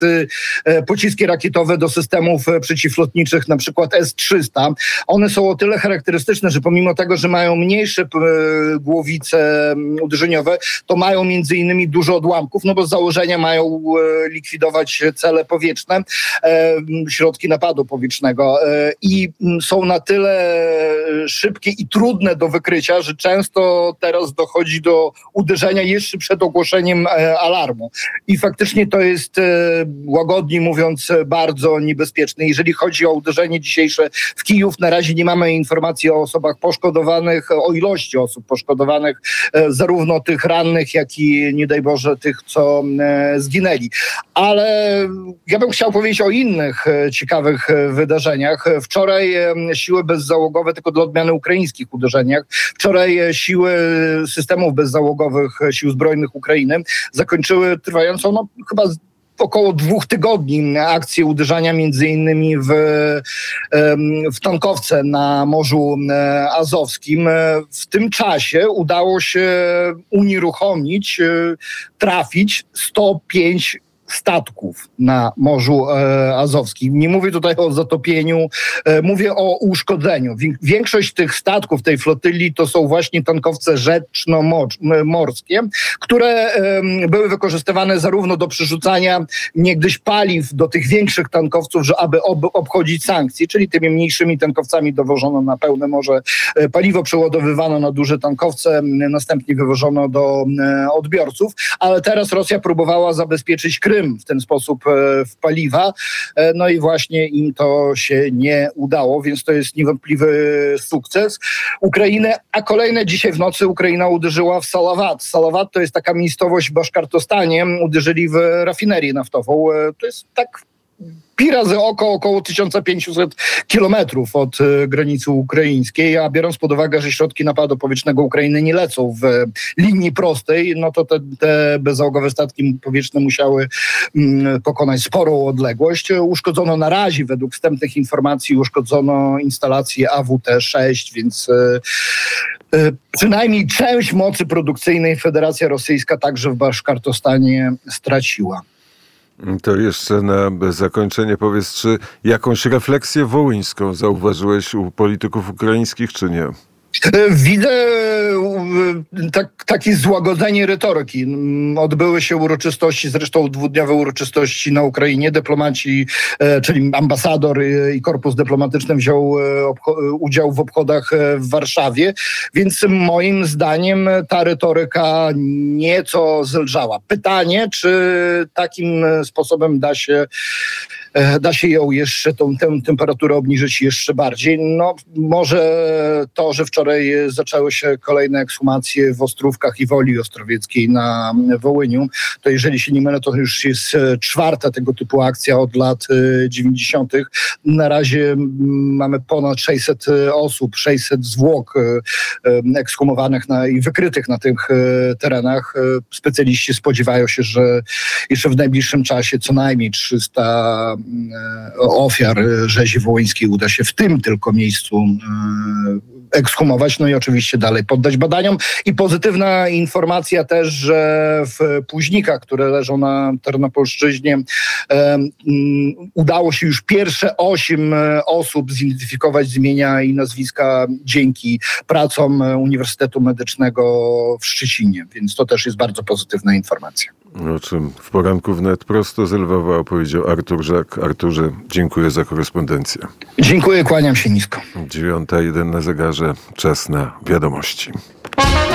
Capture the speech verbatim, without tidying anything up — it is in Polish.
pociski rakietowe do systemów przeciwlotniczych, na przykład S trzysta. One są o tyle charakterystyczne, że pomimo tego, że mają mniejsze głowice uderzeniowe, to mają między innymi dużo odłamków, no bo z założenia mają likwidować cele powietrzne, środki napadu powietrznego i są na tyle szybkie i trudne do wykrycia, że często teraz dochodzi do uderzenia jeszcze przed ogłoszeniem alarmu. I faktycznie to jest, łagodnie mówiąc, bardzo niebezpieczne. Jeżeli chodzi o uderzenie dzisiejsze w Kijów, na razie nie mamy informacji o osobach poszkodowanych, o ilości osób poszkodowanych, zarówno tych rannych, jak i, nie daj Boże, tych, co zginęli. Ale ja bym chciał powiedzieć o innych ciekawych wydarzeniach. Wczoraj siły bezzałogowe, tylko dla odmiany ukraińskich uderzeniach, wczoraj siły systemów bezzałogowych Sił Zbrojnych Ukrainy zakończyły trwającą, no chyba około dwóch tygodni akcję uderzania między innymi w, w tankowce na Morzu Azowskim. W tym czasie udało się unieruchomić, trafić sto pięć statków na Morzu e, Azowskim. Nie mówię tutaj o zatopieniu, e, mówię o uszkodzeniu. Większość tych statków tej flotyli to są właśnie tankowce rzeczno-morskie, które e, były wykorzystywane zarówno do przerzucania niegdyś paliw do tych większych tankowców, że aby ob- obchodzić sankcje, czyli tymi mniejszymi tankowcami dowożono na pełne morze e, paliwo, przeładowywano na duże tankowce, e, następnie wywożono do e, odbiorców, ale teraz Rosja próbowała zabezpieczyć Krym w ten sposób w paliwa. No i właśnie im to się nie udało, więc to jest niewątpliwy sukces Ukrainy. A kolejne dzisiaj w nocy Ukraina uderzyła w Salawat. Salawat to jest taka miejscowość w Baszkartostanie. Uderzyli w rafinerię naftową. To jest tak pi razy oko, około tysiąc pięćset kilometrów od y, granicy ukraińskiej, a biorąc pod uwagę, że środki napadu powietrznego Ukrainy nie lecą w linii prostej, no to te, te bezzałogowe statki powietrzne musiały mm, pokonać sporą odległość. Uszkodzono na razie, według wstępnych informacji, uszkodzono instalację A W T sześć, więc y, y, przynajmniej część mocy produkcyjnej Federacja Rosyjska także w Baszkartostanie straciła. To jeszcze na zakończenie powiedz, czy jakąś refleksję wołyńską zauważyłeś u polityków ukraińskich, czy nie? Widzę tak, takie złagodzenie retoryki. Odbyły się uroczystości, zresztą dwudniowe uroczystości na Ukrainie. Dyplomaci, czyli ambasador i korpus dyplomatyczny wziął udział w obchodach w Warszawie, więc moim zdaniem ta retoryka nieco zelżała. Pytanie, czy takim sposobem da się da się ją jeszcze, tą tę temperaturę obniżyć jeszcze bardziej. No może to, że wczoraj zaczęły się kolejne ekshumacje w Ostrówkach i Woli Ostrowieckiej na Wołyniu, to jeżeli się nie mylę, to już jest czwarta tego typu akcja od lat dziewięćdziesiątych. Na razie mamy ponad sześćset osób, sześćset zwłok ekshumowanych na, i wykrytych na tych terenach. Specjaliści spodziewają się, że jeszcze w najbliższym czasie co najmniej trzysta ofiar rzezi wołyńskiej uda się w tym tylko miejscu ekshumować, no i oczywiście dalej poddać badaniom. I pozytywna informacja też, że w Późnikach, które leżą na Tarnopolszczyźnie, um, udało się już pierwsze osiem osób zidentyfikować z imienia i nazwiska dzięki pracom Uniwersytetu Medycznego w Szczecinie, więc to też jest bardzo pozytywna informacja. O czym w poranku wnet prosto z Lwowa opowiedział Artur Żak. Arturze, dziękuję za korespondencję. Dziękuję, kłaniam się nisko. dziewiąta jeden na zegarze, czas na wiadomości.